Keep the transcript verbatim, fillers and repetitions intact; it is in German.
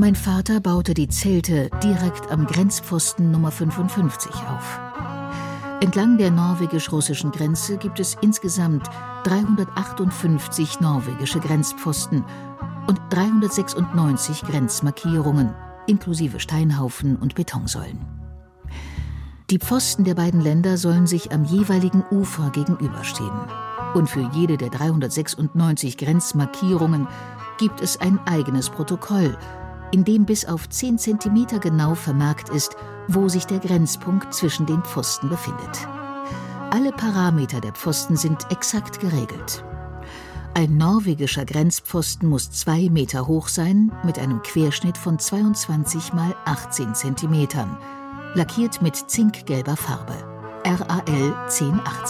Mein Vater baute die Zelte direkt am Grenzpfosten Nummer fünfundfünfzig auf. Entlang der norwegisch-russischen Grenze gibt es insgesamt dreihundertachtundfünfzig norwegische Grenzpfosten und dreihundertsechsundneunzig Grenzmarkierungen, inklusive Steinhaufen und Betonsäulen. Die Pfosten der beiden Länder sollen sich am jeweiligen Ufer gegenüberstehen. Und für jede der dreihundertsechsundneunzig Grenzmarkierungen gibt es ein eigenes Protokoll, in dem bis auf zehn Zentimeter genau vermerkt ist, wo sich der Grenzpunkt zwischen den Pfosten befindet. Alle Parameter der Pfosten sind exakt geregelt. Ein norwegischer Grenzpfosten muss zwei Meter hoch sein, mit einem Querschnitt von zweiundzwanzig mal achtzehn Zentimetern, lackiert mit zinkgelber Farbe. R A L zehn achtzig.